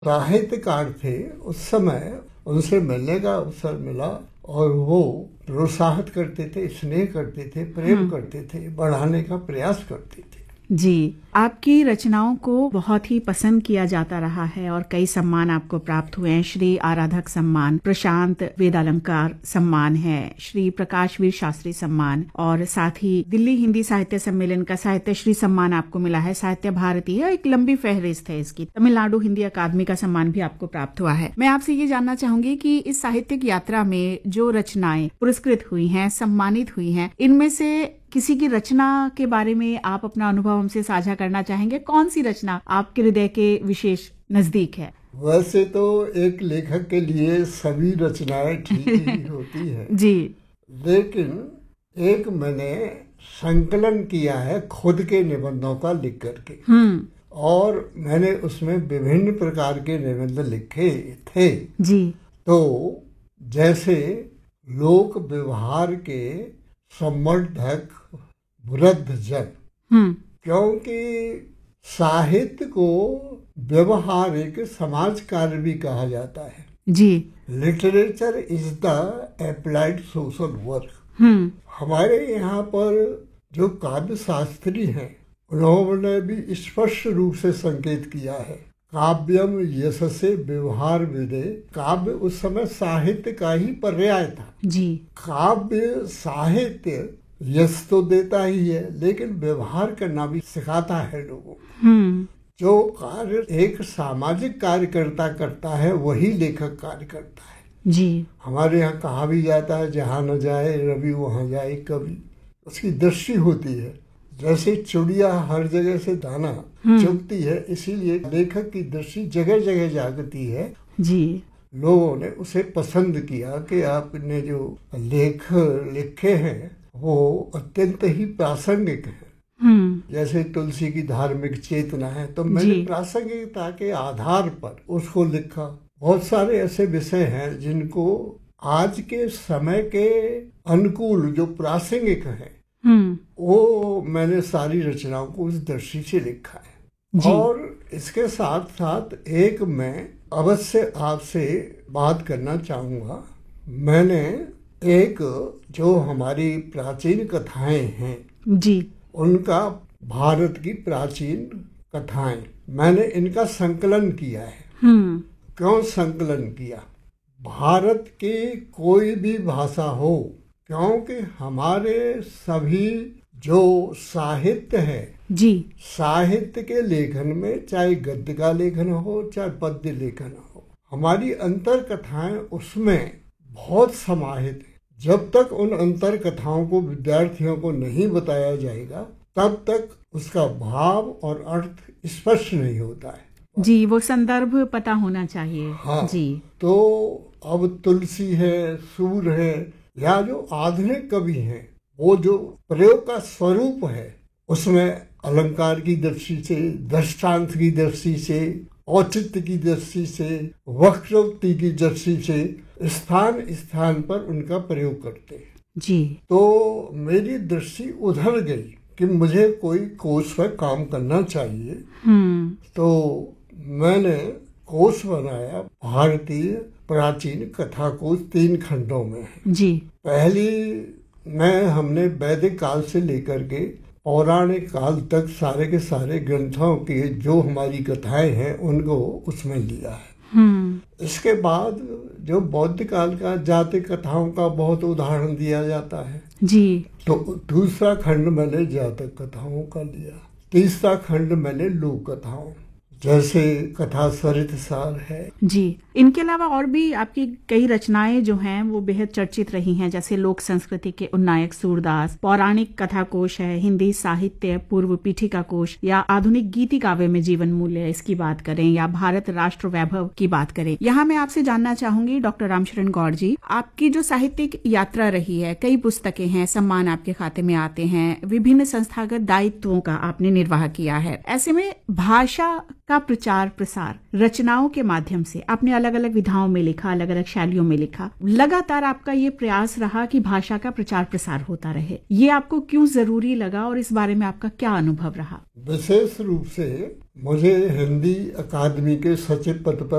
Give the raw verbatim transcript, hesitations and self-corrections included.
साहित्यकार थे उस समय उनसे मिलने का अवसर मिला और वो प्रोत्साहित करते थे, स्नेह करते थे, प्रेम करते थे, बढ़ाने का प्रयास करते थे। जी, आपकी रचनाओं को बहुत ही पसंद किया जाता रहा है और कई सम्मान आपको प्राप्त हुए हैं। श्री आराधक सम्मान, प्रशांत वेदालंकार सम्मान है, श्री प्रकाशवीर शास्त्री सम्मान और साथ ही दिल्ली हिंदी साहित्य सम्मेलन का साहित्य श्री सम्मान आपको मिला है। साहित्य भारती है, एक लंबी फहरिस्त है इसकी। तमिलनाडु हिंदी अकादमी का सम्मान भी आपको प्राप्त हुआ है। मैं आपसे ये जानना चाहूंगी कि इस साहित्यिक यात्रा में जो रचनाएं पुरस्कृत हुई हैं, सम्मानित हुई हैं, इनमें से किसी की रचना के बारे में आप अपना अनुभव हमसे साझा करना चाहेंगे? कौन सी रचना आपके हृदय के विशेष नजदीक है? वैसे तो एक लेखक के लिए सभी रचनाएं ठीक ही होती है जी, लेकिन एक मैंने संकलन किया है खुद के निबंधों का लिख करके, हम्म और मैंने उसमें विभिन्न प्रकार के निबंध लिखे थे। जी, तो जैसे लोक व्यवहार के संवर्धक वृद्ध जन, हम्म क्योंकि साहित्य को व्यवहारिक समाज कार्य भी कहा जाता है। जी, literature is the applied social work. हम्म हमारे यहाँ पर जो काव्य शास्त्री हैं उन्होंने भी स्पष्ट रूप से संकेत किया है, काव्यम यशसे व्यवहार विदे। काव्य उस समय साहित्य का ही पर्याय था। जी, काव्य साहित्य यश तो देता ही है, लेकिन व्यवहार करना भी सिखाता है लोगों को। हम्म जो कार्य एक सामाजिक कार्यकर्ता करता है वही लेखक कार्य करता है। जी, हमारे यहाँ कहा भी जाता है, जहाँ न जाए रवि वहाँ जाए कवि। उसकी दृष्टि होती है, जैसे चिड़िया हर जगह से दाना चुगती है, इसीलिए लेखक की दृष्टि जगह जगह जागती है। जी, लोगों ने उसे पसंद किया कि आपने जो लेख लिखे हैं वो अत्यंत ही प्रासंगिक है। हम्म जैसे तुलसी की धार्मिक चेतना है, तो मैंने प्रासंगिकता के आधार पर उसको लिखा। बहुत सारे ऐसे विषय हैं जिनको आज के समय के अनुकूल जो प्रासंगिक है हम्म वो मैंने सारी रचनाओं को उस दृष्टि से लिखा है। और इसके साथ साथ एक मैं अवश्य आपसे बात करना चाहूँगा। मैंने एक जो हमारी प्राचीन कथाएं हैं जी, उनका भारत की प्राचीन कथाएं मैंने इनका संकलन किया है। हम्म क्यों संकलन किया? भारत की कोई भी भाषा हो, क्योंकि हमारे सभी जो साहित्य है, जी, साहित्य के लेखन में चाहे गद्य का लेखन हो चाहे पद्य लेखन हो, हमारी अंतर कथाएं उसमें बहुत समाहित है। जब तक उन अंतर कथाओं को विद्यार्थियों को नहीं बताया जाएगा तब तक उसका भाव और अर्थ स्पष्ट नहीं होता है। जी, वो संदर्भ पता होना चाहिए। हाँ, जी, तो अब तुलसी है, सूर है, या जो आधुनिक कवि हैं, वो जो प्रयोग का स्वरूप है उसमें अलंकार की दृष्टि से, दृष्टांत की दृष्टि से, औचित्य की दृष्टि से, वक्रोक्ति की दृष्टि से स्थान स्थान पर उनका प्रयोग करते हैं। जी, तो मेरी दृष्टि उधर गई कि मुझे कोई कोश पर काम करना चाहिए। हम्म तो मैंने कोश बनाया, भारतीय प्राचीन कथा कोश तीन खंडों में है। जी, पहली में हमने वैदिक काल से लेकर के पौराणिक काल तक सारे के सारे ग्रंथों के जो हमारी कथाएं हैं उनको उसमें लिया है। हम्म इसके बाद जो बौद्ध काल का जाति कथाओं का बहुत उदाहरण दिया जाता है, जी, तो दूसरा खंड मैंने जातक कथाओं का लिया। तीसरा खंड मैंने लोक कथाओं, जैसे कथा सरित सार है। जी, इनके अलावा और भी आपकी कई रचनाएं जो हैं वो बेहद चर्चित रही हैं, जैसे लोक संस्कृति के उन्नायक सूरदास, पौराणिक कथा कोश है, हिंदी साहित्य पूर्व पीठिका कोश, या आधुनिक गीति काव्य में जीवन मूल्य इसकी बात करें, या भारत राष्ट्र वैभव की बात करें। यहाँ मैं आपसे जानना चाहूंगी डॉक्टर रामशरण गौड़ जी, आपकी जो साहित्यिक यात्रा रही है, कई पुस्तकें हैं, सम्मान आपके खाते में आते हैं, विभिन्न संस्थागत दायित्वों का आपने निर्वाह किया है। ऐसे में भाषा का प्रचार प्रसार रचनाओं के माध्यम से आपने अलग अलग विधाओं में लिखा, अलग अलग शैलियों में लिखा, लगातार आपका ये प्रयास रहा कि भाषा का प्रचार प्रसार होता रहे। ये आपको क्यों जरूरी लगा और इस बारे में आपका क्या अनुभव रहा? विशेष रूप से मुझे हिंदी अकादमी के सचिव पद पर